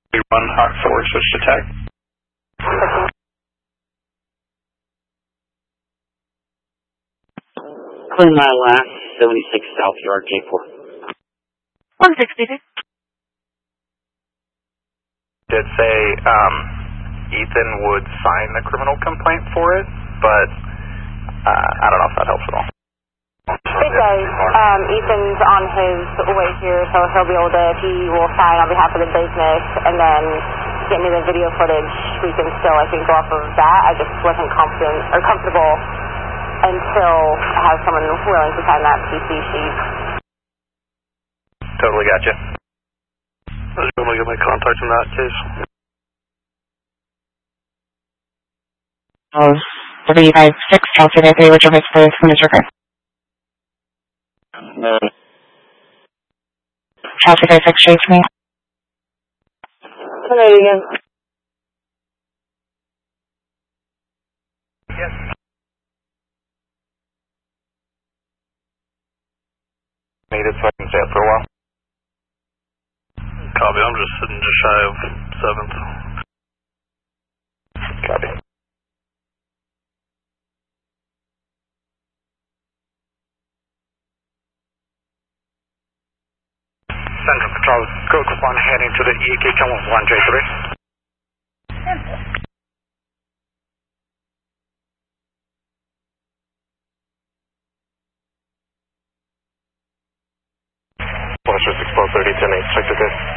We run Hawk 4, switch to tag. Clean my last 76 South Yard J4. 160. Did say Ethan would sign the criminal complaint for it, but I don't know if that helps at all. It does. Ethan's on his way here, so he will sign on behalf of the business, and then get me the video footage. We can still, I think, go off of that. I just wasn't comfortable until I have someone willing to sign that PC sheet. Totally gotcha. I was going to get my contact in that case. 356 Calculator 3, which is for Mr. Chris. Calculator 6 shades me. Hello again. Yes. Need it so I can stay up for a while. Copy, I'm just sitting just shy of 7th. Copy. Central Patrol, Code 1 heading to the EK Channel 1J3. Western 61230, 10-8, check the good.